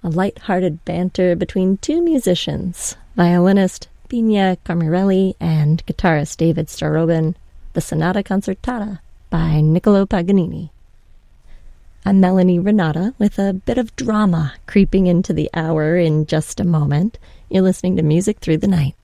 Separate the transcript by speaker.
Speaker 1: a light-hearted banter between two musicians, violinist Pina Camarelli and guitarist David Starobin, the Sonata Concertata by Niccolo Paganini. I'm Melanie Renata with a bit of drama creeping into the hour in just a moment. You're listening to Music Through the Night.